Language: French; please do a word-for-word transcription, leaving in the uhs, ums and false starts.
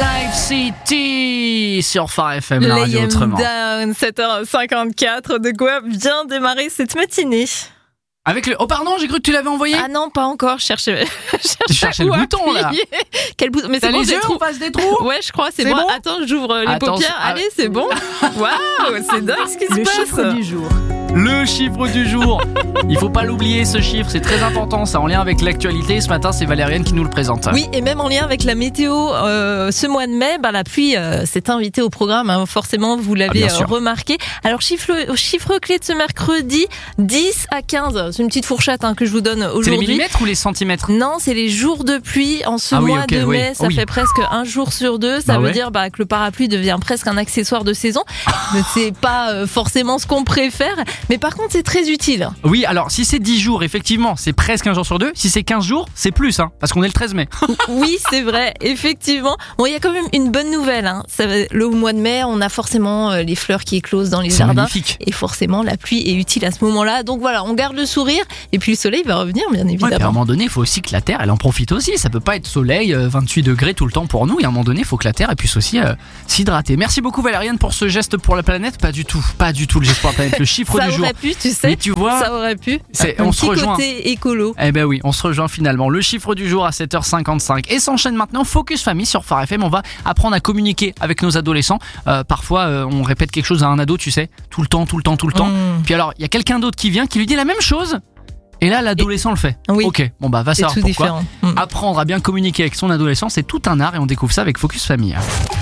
Night City sur Phare F M, la radio autrement. Down, sept heures cinquante-quatre, de quoi bien démarrer cette matinée. Avec le... Oh pardon, j'ai cru que tu l'avais envoyé. Ah non, pas encore, je cherchais, Tu cherchais le bouton là. Quel bouton? Mais T'as c'est bon, les j'ai yeux trouvé. en face des trous. Ouais, je crois, c'est, C'est bon. bon. Attends, j'ouvre les Attention. paupières. Ah. Allez, c'est bon. Waouh, c'est dingue ce qui se Le passe. chiffre du jour. Le chiffre du jour. Il faut pas l'oublier, ce chiffre, c'est très important, ça en lien avec l'actualité. Ce matin, c'est Valériane qui nous le présente. Oui, et même en lien avec la météo, euh, ce mois de mai, bah, la pluie euh, s'est invitée au programme, hein, forcément, vous l'avez Ah, euh, remarqué. Alors, chiffre, chiffre clé de ce mercredi, dix à quinze. C'est une petite fourchette hein, que je vous donne aujourd'hui. C'est les millimètres ou les centimètres? Non, c'est les jours de pluie en ce Ah oui, mois ok, de oui. mai. Ça Oui. fait presque un jour sur deux. Ça Bah veut ouais. dire bah, que le parapluie devient presque un accessoire de saison. Mais c'est pas euh, forcément ce qu'on préfère. Mais par contre, c'est très utile. Oui, alors si c'est dix jours, effectivement, c'est presque un jour sur deux. Si c'est quinze jours, c'est plus, hein, parce qu'on est le treize mai. Oui, c'est vrai, effectivement. Bon, il y a quand même une bonne nouvelle. Hein. Ça, va- le mois de mai, on a forcément euh, les fleurs qui éclosent dans les C'est jardins. magnifique. Et forcément, la pluie est utile à ce moment-là. Donc voilà, on garde le sourire. Et puis le soleil va revenir, bien Ouais, puis à un évidemment. moment donné, il faut aussi que la Terre, elle en profite aussi. Ça peut pas être soleil, euh, vingt-huit degrés tout le temps pour nous. Et à un moment donné, il faut que la Terre elle puisse aussi euh, s'hydrater. Merci beaucoup Valériane pour ce geste pour la planète. Pas du tout, pas du tout le geste pour la planète. Le chiffre Ça du jour. aurait pu, tu sais. Mais tu vois, Ça aurait pu. c'est- un on se petit rejoint. côté écolo. Eh ben oui, on se rejoint finalement. Le chiffre du jour à sept heures cinquante-cinq. Et s'enchaîne maintenant Focus Famille sur Phare F M. On va apprendre à communiquer avec nos adolescents. Euh, parfois, euh, on répète quelque chose à un ado, tu sais, tout le temps, tout le temps, tout le temps. Mmh. Puis alors, il y a quelqu'un d'autre qui vient, qui lui dit la même chose. Et là, l'adolescent le fait. Oui. Ok, bon bah va C'est savoir tout pourquoi. différent. Mmh. Apprendre à bien communiquer avec son adolescent, c'est tout un art et on découvre ça avec Focus Famille.